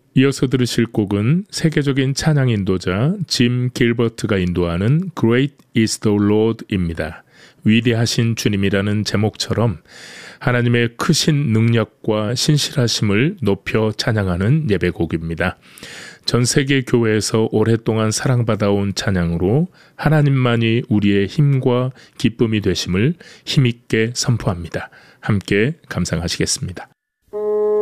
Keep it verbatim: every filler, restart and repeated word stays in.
이어서 들으실 곡은 세계적인 찬양 인도자 짐 길버트가 인도하는 Great is the Lord입니다. 위대하신 주님이라는 제목처럼 하나님의 크신 능력과 신실하심을 높여 찬양하는 예배곡입니다. 전 세계 교회에서 오랫동안 사랑받아온 찬양으로 하나님만이 우리의 힘과 기쁨이 되심을 힘있게 선포합니다. 함께 감상하시겠습니다.